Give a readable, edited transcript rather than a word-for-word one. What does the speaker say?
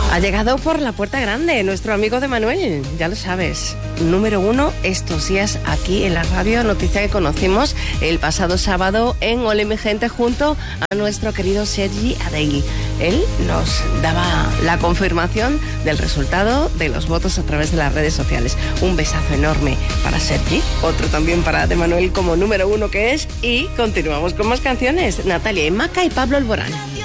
Ha llegado por la puerta grande nuestro amigo de Manuel, ya lo sabes, número 1 estos días aquí en la radio, noticia que conocimos el pasado sábado en Ole mi Gente junto a nuestro querido Sergi Adegui. Él nos daba la confirmación del resultado de los votos a través de las redes sociales. Un besazo enorme para Sergi, otro también para de Manuel como número 1 que es, y continuamos con más canciones. Natalia y Maca y Pablo Alborán.